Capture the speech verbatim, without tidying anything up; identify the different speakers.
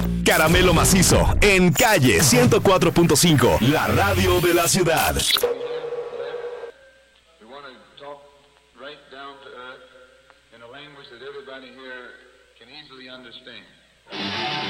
Speaker 1: Caramelo Macizo, en Calle ciento cuatro punto cinco, la radio de la ciudad.
Speaker 2: We want to talk right down to earth in a language that everybody here can easily understand.